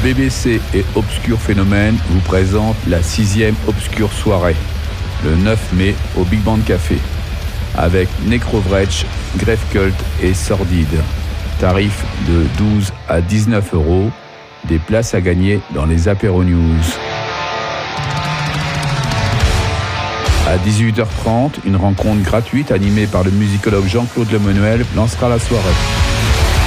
BBC et Obscur Phénomène vous présentent la 6e Obscure Soirée, le 9 mai au Big Band Café, avec Necrovretch, Grave Cult et Sordide. Tarif de 12 à 19 €, des places à gagner dans les Apéro News. À 18h30, une rencontre gratuite animée par le musicologue Jean-Claude Lemenuel lancera la soirée.